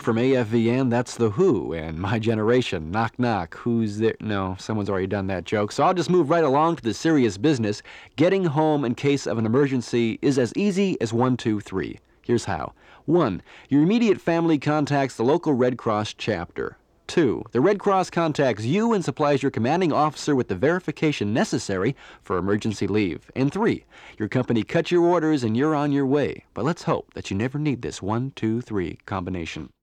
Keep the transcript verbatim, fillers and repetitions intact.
from A F V N, that's The Who, and My Generation, Knock Knock, Who's There? No, someone's already done that joke, so I'll just move right along to the serious business. Getting home in case of an emergency is as easy as one, two, three. Here's how. One, your immediate family contacts the local Red Cross chapter. Two, the Red Cross contacts you and supplies your commanding officer with the verification necessary for emergency leave. And three, your company cuts your orders and you're on your way. But let's hope that you never need this one, two, three combination.